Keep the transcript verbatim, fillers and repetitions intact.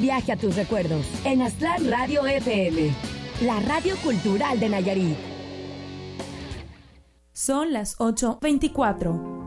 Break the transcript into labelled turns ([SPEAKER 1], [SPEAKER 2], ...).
[SPEAKER 1] Viaje a tus recuerdos en Aztlán Radio F M, la radio cultural de Nayarit.
[SPEAKER 2] Son las ocho veinticuatro.